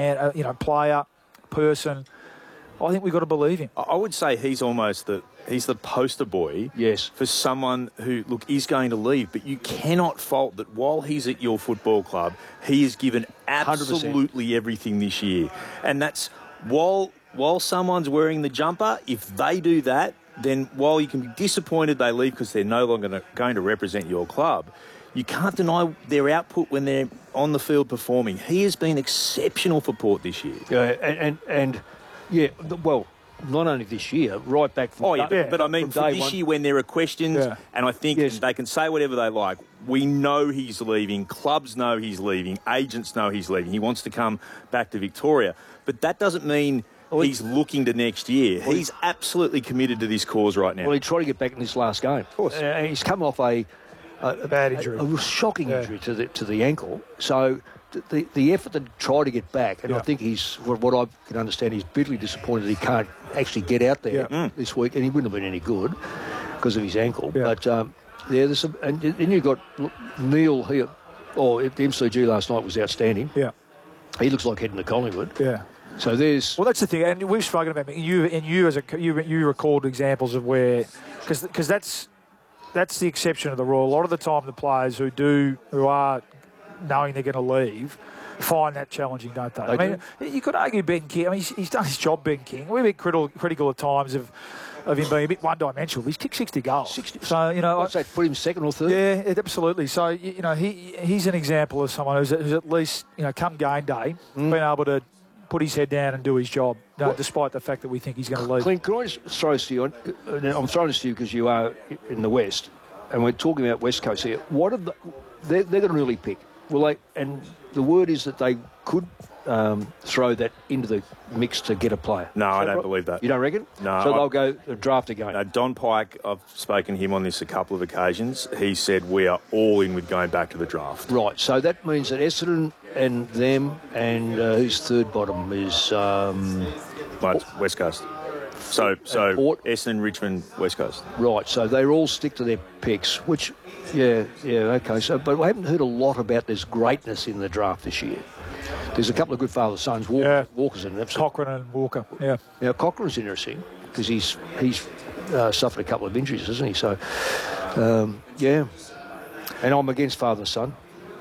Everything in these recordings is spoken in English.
player, person. I think we've got to believe him. I would say he's the poster boy for someone who, look, is going to leave, but you cannot fault that while he's at your football club, he has given absolutely 100%. Everything this year. And that's while someone's wearing the jumper, if they do that, then while you can be disappointed they leave because they're no longer going to represent your club, you can't deny their output when they're on the field performing. He has been exceptional for Port this year. Well, not only this year, right back from... But I mean, for this year when there are questions, and I think they can say whatever they like, we know he's leaving, clubs know he's leaving, agents know he's leaving. He wants to come back to Victoria. But that doesn't mean he's looking to next year. He's absolutely committed to this cause right now. Well, he tried to get back in this last game. Of course. He's come off a bad injury. A shocking injury to the ankle. So... The effort to try to get back, and I think he's, what I can understand, he's bitterly disappointed he can't actually get out there this week, and he wouldn't have been any good because of his ankle. Yeah. But there's some, and then you've got Neil here, the MCG last night was outstanding. Yeah, he looks like heading to Collingwood. Yeah. So there's... Well, that's the thing, and we've spoken about you recalled examples of where, because that's the exception of the rule. A lot of the time, the players who are knowing they're going to leave, find that challenging, don't they? I mean, you could argue Ben King. I mean, he's done his job, Ben King. We're a bit critical at times of him being a bit one-dimensional. He's kicked 60 goals. 60. So, what's that, put him second or third? Yeah, absolutely. So, he's an example of someone who's at least, come game day, been able to put his head down and do his job, despite the fact that we think he's going to leave. Clint, can I just throw this to you? I'm throwing this to you because you are in the West, and we're talking about West Coast here. What are they're going to really pick? Well, and the word is that they could throw that into the mix to get a player. No, I don't believe that. You don't reckon? No. So they'll go draft again. No, Don Pike, I've spoken to him on this a couple of occasions. He said we are all in with going back to the draft. Right. So that means that Essendon and them, and who's third bottom is... West Coast. So Essendon, Richmond, West Coast. Right. So they all stick to their picks, which... Yeah, okay. So, but I haven't heard a lot about this greatness in the draft this year. There's a couple of good father-sons. Walker's an absolute... Cochrane and Walker, yeah. Now, Cochrane's interesting because he's suffered a couple of injuries, hasn't he? So, And I'm against father-son.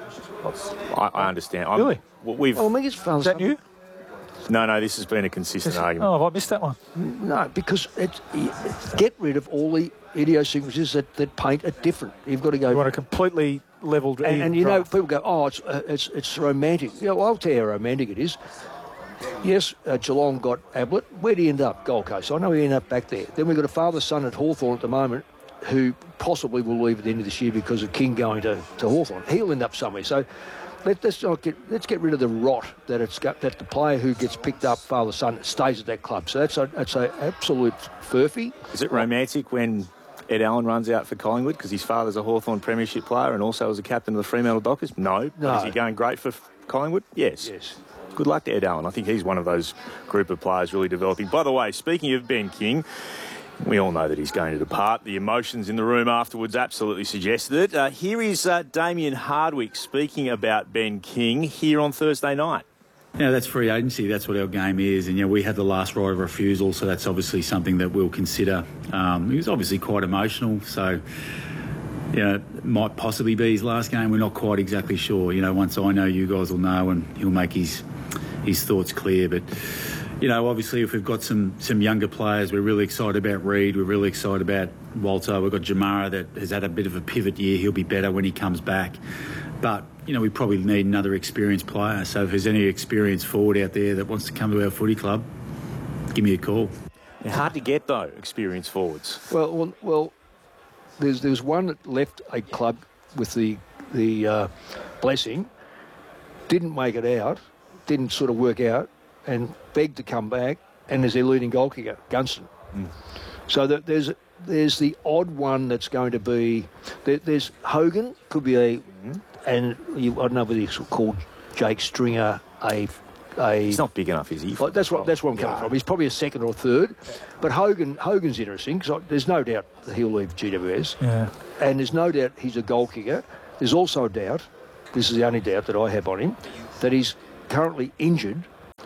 I understand. Really? I'm against father-son. Is that new? No, this has been a consistent argument. Oh, have I missed that one? No, because get rid of all the idiosyncrasies that paint it different. You've got to go... You want a completely levelled... And people go, it's romantic. I'll tell you how romantic it is. Yes, Geelong got Ablett. Where'd he end up? Gold Coast. I know he ended up back there. Then we've got a father-son at Hawthorn at the moment who possibly will leave at the end of this year because of King going to Hawthorn. He'll end up somewhere. So... Let's get rid of the rot that that the player who gets picked up, father-son, stays at that club. So that's an absolute furphy. Is it romantic when Ed Allen runs out for Collingwood because his father's a Hawthorn premiership player and also was a captain of the Fremantle Dockers? No. Is he going great for Collingwood? Yes. Good luck to Ed Allen. I think he's one of those group of players really developing. By the way, speaking of Ben King, we all know that he's going to depart. The emotions in the room afterwards absolutely suggested it. Here is Damien Hardwick speaking about Ben King here on Thursday night. That's free agency. That's what our game is. And, we had the last right of refusal, so that's obviously something that we'll consider. He was obviously quite emotional, so, it might possibly be his last game. We're not quite exactly sure. Once I know, you guys will know, and he'll make his thoughts clear. But... obviously, if we've got some younger players, we're really excited about Reid. We're really excited about Walter. We've got Jamara that has had a bit of a pivot year. He'll be better when he comes back. But, we probably need another experienced player. So if there's any experienced forward out there that wants to come to our footy club, give me a call. Hard to get, though, experienced forwards. Well, there's one that left a club with the blessing, didn't make it out, didn't sort of work out, and begged to come back, and there's their leading goal kicker, Gunston. So there's the odd one that's going to be... There's Hogan, could be and I don't know whether he's called Jake Stringer He's not big enough, is he? That's where I'm coming from. He's probably a second or third. But Hogan's interesting, because there's no doubt that he'll leave GWS. Yeah. And there's no doubt he's a goal kicker. There's also a doubt, this is the only doubt that I have on him, that he's currently injured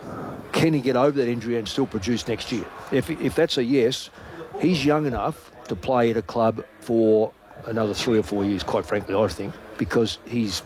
can he get over that injury and still produce next year? If that's a yes, he's young enough to play at a club for another 3 or 4 years, quite frankly, I think, because he's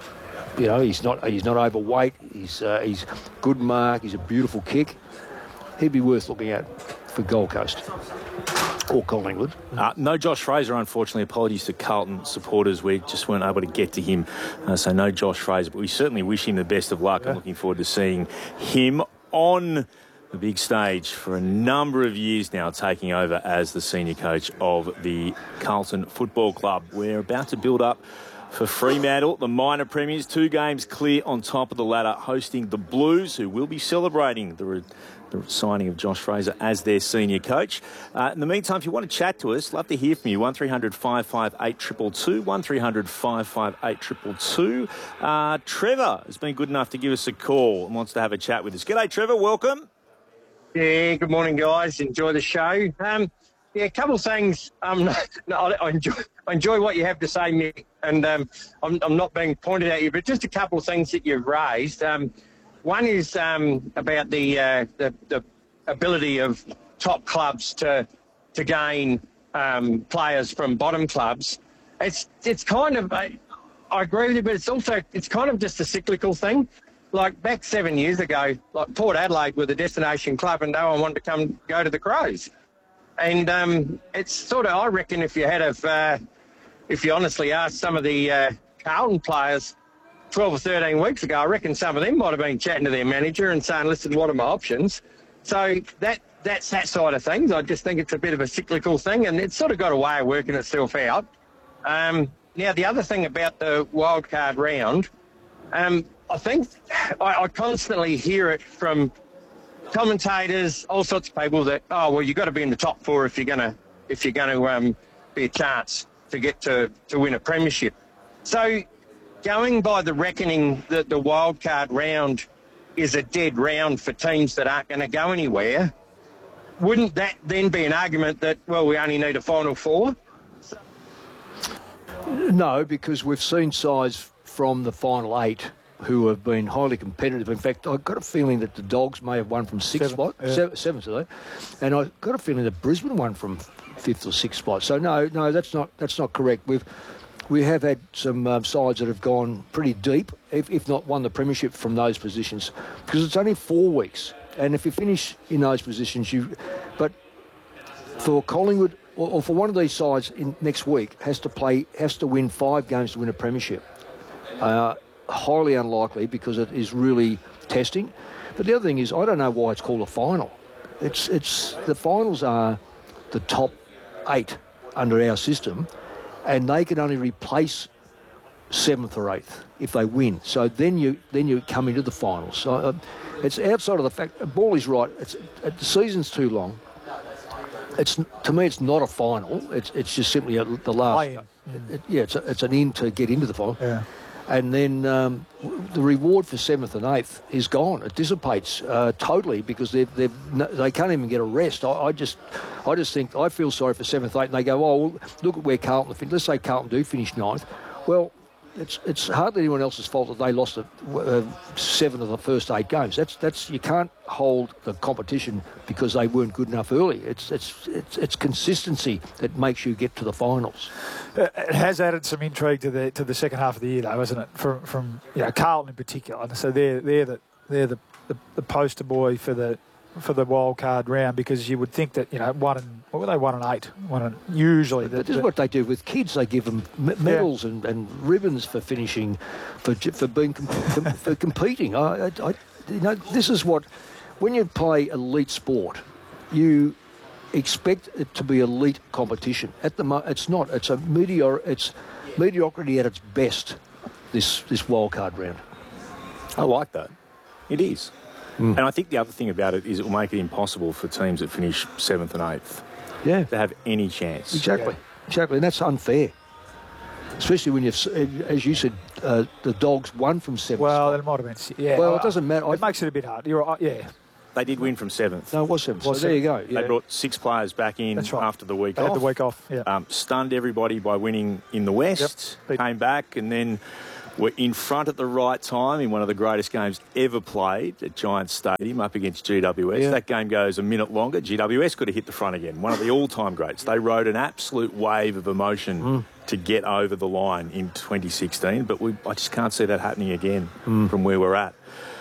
not overweight. He's good mark. He's a beautiful kick. He'd be worth looking at for Gold Coast or Collingwood. No Josh Fraser, unfortunately. Apologies to Carlton supporters. We just weren't able to get to him. So no Josh Fraser, but we certainly wish him the best of luck. I'm looking forward to seeing him on the big stage for a number of years now, taking over as the senior coach of the Carlton Football Club. We're about to build up for Fremantle, the minor premiers, 2 games clear on top of the ladder, hosting the Blues, who will be celebrating the signing of Josh Fraser as their senior coach. In the meantime, if you want to chat to us, love to hear from you. 1300 558 222, 1300 558 222. Trevor has been good enough to give us a call and wants to have a chat with us. G'day, Trevor. Welcome. Yeah, good morning, guys. Enjoy the show. A couple of things. I enjoy what you have to say, Mick, and I'm not being pointed at you, but just a couple of things that you've raised. One is about the ability of top clubs to gain players from bottom clubs. It's kind of I agree with you, but it's kind of just a cyclical thing. Like back 7 years ago, like Port Adelaide were the destination club, and no one wanted to go to the Crows. And it's sort of, I reckon, if you honestly asked some of the Carlton players 12 or 13 weeks ago, I reckon some of them might have been chatting to their manager and saying, listen, what are my options? So that's that side of things. I just think it's a bit of a cyclical thing, and it's sort of got a way of working itself out. Now, the other thing about the wildcard round, I think I constantly hear it from commentators, all sorts of people that, you've got to be in the top 4 if you're going to be a chance to get to win a premiership. So going by the reckoning that the wildcard round is a dead round for teams that aren't going to go anywhere, wouldn't that then be an argument that, we only need a final 4? No, because we've seen sides from the final 8 who have been highly competitive. In fact, I've got a feeling that the Dogs may have won from 6th spot, 7th today, and I've got a feeling that Brisbane won from 5th or 6th spot. So no, that's not correct. We have had some sides that have gone pretty deep, if not won the premiership from those positions, because it's only 4 weeks, and if you finish in those positions, but for Collingwood or for one of these sides next week has to win 5 games to win a premiership. Highly unlikely because it is really testing. But the other thing is, I don't know why it's called a final. It's the finals are the top 8 under our system, and they can only replace 7th or 8th if they win. So then you come into the finals. So it's outside of the fact. Ball right. The season's too long. To me, it's not a final. It's just simply the last. It's an in to get into the final. Yeah. And then the reward for 7th and 8th is gone. It dissipates totally because they can't even get a rest. I just think I feel sorry for 7th, 8th, and they go, look at where Carlton finished. Let's say Carlton do finish 9th. Well, it's hardly anyone else's fault that they lost 7 of the first 8 games. That's you can't hold the competition because they weren't good enough early. It's consistency that makes you get to the finals. It has added some intrigue to the second half of the year, though, hasn't it? From Carlton in particular. And so they're the poster boy for the wild card round, because you would think that 1 and 8, usually. But this is what they do with kids. They give them medals and ribbons for finishing, for being for competing. This is what, when you play elite sport, you expect it to be elite competition. At the moment, it's not. It's mediocrity at its best. This wild card round. I like that. It is. And I think the other thing about it is it will make it impossible for teams that finish 7th and 8th to have any chance. Exactly, and that's unfair. Especially when as you said, the Dogs won from 7th. Well, it might have been. Yeah. Well, it doesn't matter. It makes it a bit hard. You're right. Yeah. They did win from 7th. No, it was 7th. So there you go. Yeah. They brought 6 players back in after the week off. They had the week off. Yeah. Stunned everybody by winning in the West. Yep. Came back and then were in front at the right time in one of the greatest games ever played at Giants Stadium up against GWS. Yeah. That game goes a minute longer. GWS could have hit the front again. One of the all-time greats. They rode an absolute wave of emotion to get over the line in 2016, but I just can't see that happening again from where we're at.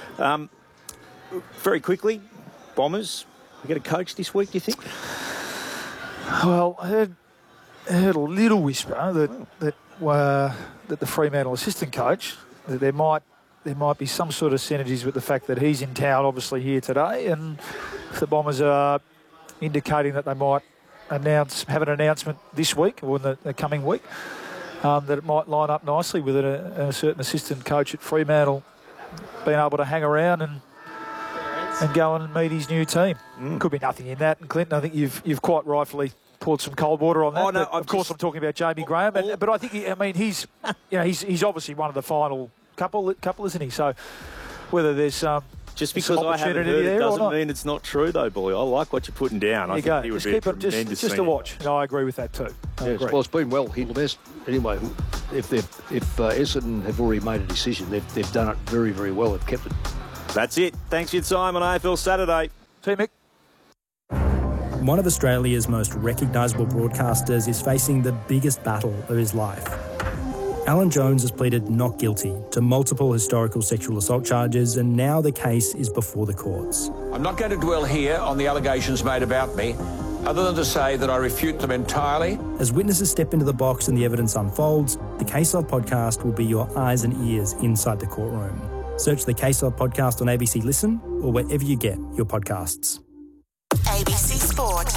Very quickly, Bombers, we get a coach this week, do you think? Well, I heard a little whisper that the Fremantle assistant coach, that there might be some sort of synergies with the fact that he's in town, obviously here today, and if the Bombers are indicating that they might have an announcement this week or in the coming week, that it might line up nicely with a certain assistant coach at Fremantle being able to hang around and go and meet his new team. Could be nothing in that. And Clinton, I think you've quite rightfully poured some cold water on that. Oh, no, of course, I'm talking about Jamie Graham, but I think he's obviously one of the final couple, isn't he? So whether there's just because I haven't heard it doesn't mean it's not true, though, Boy. I like what you're putting down. I think he would be a tremendous just to watch. No, I agree with that too. Yes, well, it's been well. He'll best anyway. If Essendon have already made a decision, they've done it very, very well. They've kept it. That's it. Thanks for your time on AFL Saturday. See you, Mick. One of Australia's most recognisable broadcasters is facing the biggest battle of his life. Alan Jones has pleaded not guilty to multiple historical sexual assault charges, and now the case is before the courts. I'm not going to dwell here on the allegations made about me, other than to say that I refute them entirely. As witnesses step into the box and the evidence unfolds, the Case Log podcast will be your eyes and ears inside the courtroom. Search the Case Log podcast on ABC Listen or wherever you get your podcasts. ABC Sport.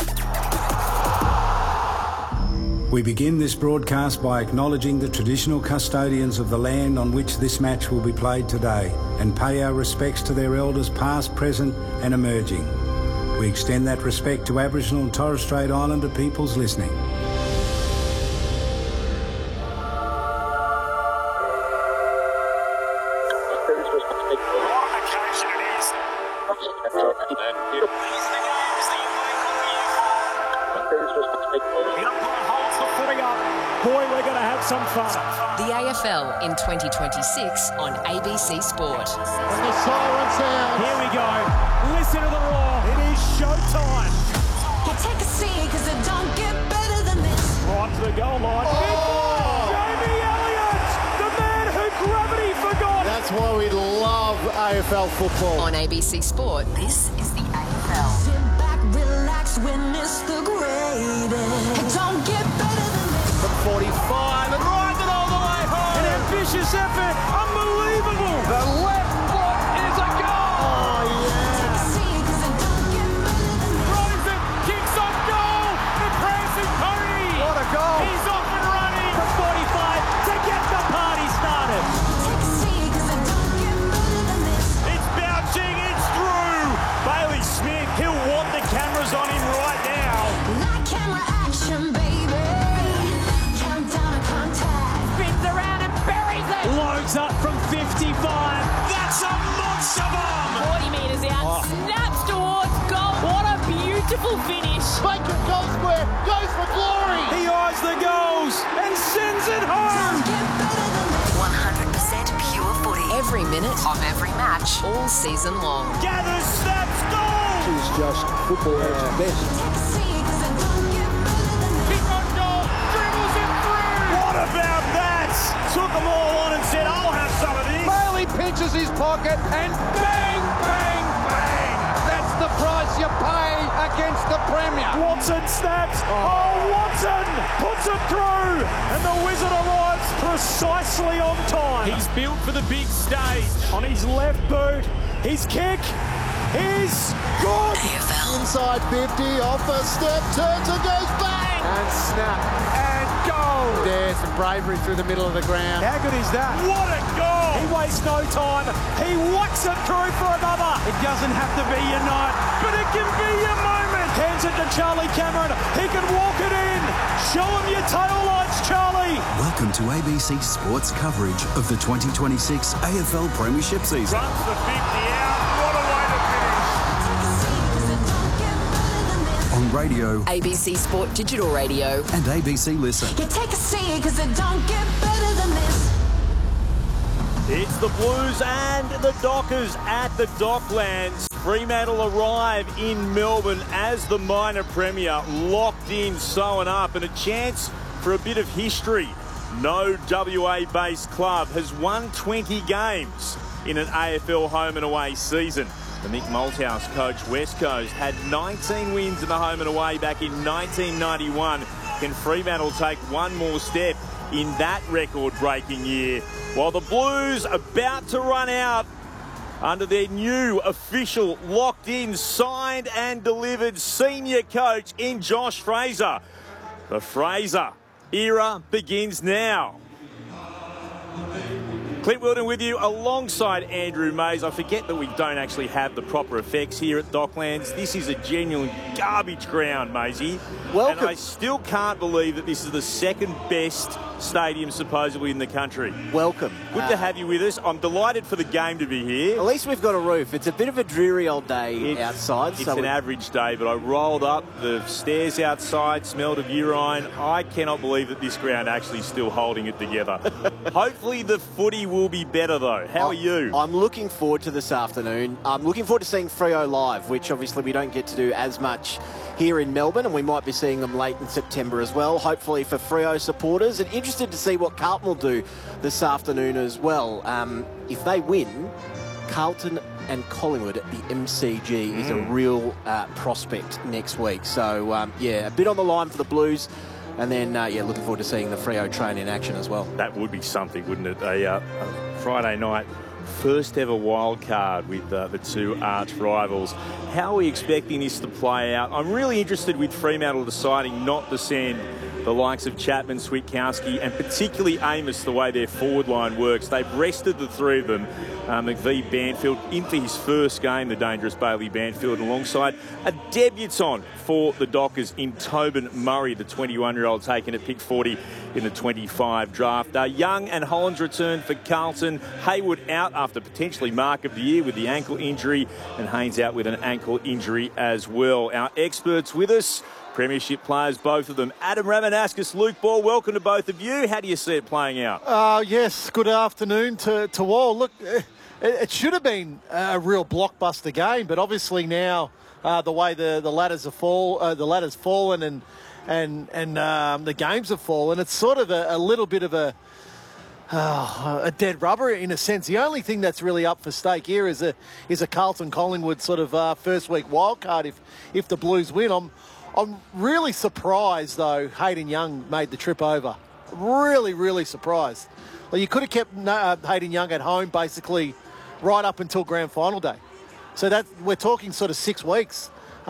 We begin this broadcast by acknowledging the traditional custodians of the land on which this match will be played today and pay our respects to their elders past, present and emerging. We extend that respect to Aboriginal and Torres Strait Islander peoples listening. Some fun. The AFL in 2026 on ABC Sport. And the siren sounds. Here we go. Listen to the roar. It is showtime. You take a seat because it don't get better than this. Right to the goal line. Oh. Jamie Elliott, the man who gravity forgot. That's why we love AFL football. On ABC Sport, this is the AFL. Sit back, relax, witness the greatest. It don't get better than this. From 45 and rides it all the way home. An ambitious effort. Unbelievable. The left foot is a goal. Oh, yeah. Throws it, kicks off goal. The prancing pony. What a goal. He's off and running from 45 to get the party started. It's bouncing, it's through. Bailey Smith, he'll want the cameras on him right now. Not camera action, baby. Loads up from 55. That's a monster bomb. 40 metres out. Snaps towards goal. What a beautiful finish. Bacon goal square. Goes for glory. He eyes the goals and sends it home. 100% pure footy. Every minute of every match. All season long. Gathers, snaps, goal. It's just football at its best. Kick on goal. Dribbles it through. What about that? Took them all on and said, I'll have some of this. Bailey pinches his pocket and bang, bang, bang. That's the price you pay against the Premier. Watson snaps. Oh, Watson puts it through. And the Wizard arrives precisely on time. He's built for the big stage. On his left boot, his kick is good. AFL. Inside 50, off a step, turns and goes bang. And snap. And goal. There's some bravery through the middle of the ground. How good is that? What a goal. He wastes no time. He whacks it through for another. It doesn't have to be your night, but it can be your moment. Hands it to Charlie Cameron. He can walk it in. Show him your tail lights, Charlie. Welcome to ABC Sports coverage of the 2026 AFL Premiership season. Runs the 50 out. What a way to finish. On radio, ABC Sport Digital Radio, and ABC Listen. You take a seat because it don't get better than this. It's the Blues and the Dockers at the Docklands. Fremantle arrive in Melbourne as the minor premier, locked in, sewn up, and a chance for a bit of history. No WA-based club has won 20 games in an AFL home and away season. The Mick Malthouse coach West Coast had 19 wins in the home and away back in 1991. Can Fremantle take one more step in that record-breaking year? While the Blues are about to run out under their new official, locked-in, signed and delivered senior coach in Josh Fraser. The Fraser era begins now. Clint Wilden with you alongside Andrew Mays. I forget that we don't actually have the proper effects here at Docklands. This is a genuine garbage ground, Maisie. Welcome. And I still can't believe that this is the second best stadium supposedly in the country. Welcome. Good to have you with us. I'm delighted for the game to be here. At least we've got a roof. It's a bit of a dreary old day outside. It's an average day, but I rolled up the stairs outside, smelled of urine. I cannot believe that this ground actually is still holding it together. Hopefully the footy will be better, though. How are you? I'm looking forward to this afternoon. I'm looking forward to seeing Freo live, which obviously we don't get to do as much here in Melbourne, and we might be seeing them late in September as well, hopefully for Freo supporters. And interested to see what Carlton will do this afternoon as well. If they win, Carlton and Collingwood at the MCG is a real prospect next week. So, yeah, a bit on the line for the Blues. And then, yeah, looking forward to seeing the Freo train in action as well. That would be something, wouldn't it? A Friday night first ever wild card with the two arch rivals. How are we expecting this to play out? I'm really interested with Fremantle deciding not to send the likes of Chapman, Switkowski, and particularly Amos, the way their forward line works. They've rested the three of them. McVee Banfield into his first game, the dangerous Bailey Banfield, alongside a debutant for the Dockers in Tobin Murray, the 21-year-old taken at pick 40 in the 25 draft. Young and Holland's return for Carlton. Hayward out after potentially mark of the year with the ankle injury, and Haynes out with an ankle injury as well. Our experts with us, Premiership players, both of them. Adam Ramanauskas, Luke Ball, welcome to both of you. How do you see it playing out? Yes, good afternoon to all. Look, it should have been a real blockbuster game, but obviously now the way the ladders have fallen and the games have fallen, it's sort of a little bit of a dead rubber in a sense. The only thing that's really up for stake here is a Carlton Collingwood sort of first week wild card if the Blues win. I'm really surprised, though, Hayden Young made the trip over. Really, really surprised. Well, you could have kept Hayden Young at home, basically, right up until grand final day. So that we're talking sort of 6 weeks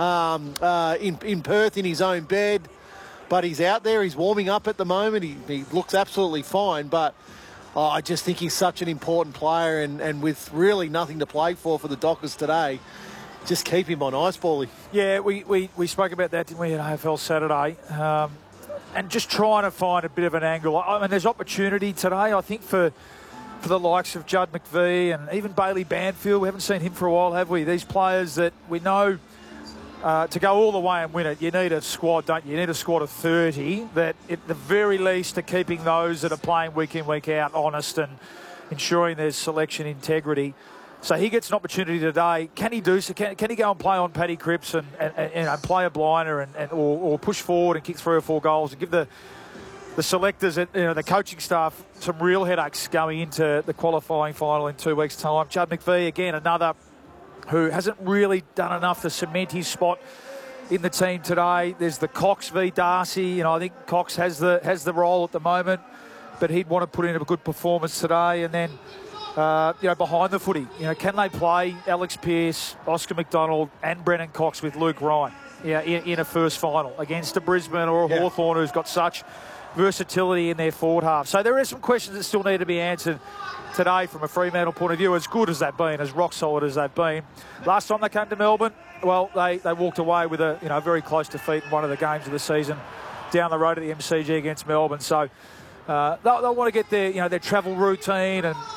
in Perth in his own bed. But he's out there. He's warming up at the moment. He looks absolutely fine. But I just think he's such an important player. And with really nothing to play for the Dockers today, just keep him on ice, Paulie. Yeah, we spoke about that, didn't we, at AFL Saturday? And just trying to find a bit of an angle. I mean, there's opportunity today, I think, for the likes of Judd McVee and even Bailey Banfield. We haven't seen him for a while, have we? These players that we know to go all the way and win it, you need a squad, don't you? You need a squad of 30 that, at the very least, are keeping those that are playing week in, week out honest and ensuring there's selection integrity. So he gets an opportunity today. Can he do so? Can he go and play on Paddy Cripps and play a blinder or push forward and kick 3 or 4 goals and give the selectors, the coaching staff, some real headaches going into the qualifying final in 2 weeks' time? Judd McVee, again, another who hasn't really done enough to cement his spot in the team today. There's the Cox v Darcy. I think Cox has the role at the moment, but he'd want to put in a good performance today. And then behind the footy, can they play Alex Pearce, Oscar McDonald and Brennan Cox with Luke Ryan in a first final against a Brisbane or a Hawthorn who's got such versatility in their forward half? So there are some questions that still need to be answered today from a Fremantle point of view, as good as they've been, as rock solid as they've been. Last time they came to Melbourne, well, they walked away with a very close defeat in one of the games of the season down the road at the MCG against Melbourne. So they'll want to get their travel routine and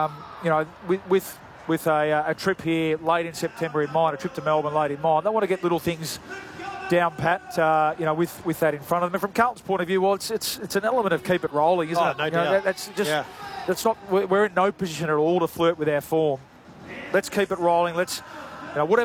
with a trip here late in September in mind, a trip to Melbourne late in mind. They want to get little things down pat, with that in front of them. And from Carlton's point of view, well, it's an element of keep it rolling, isn't it? No doubt. That's just Let's not. We're in no position at all to flirt with our form. Let's keep it rolling. Let's, whatever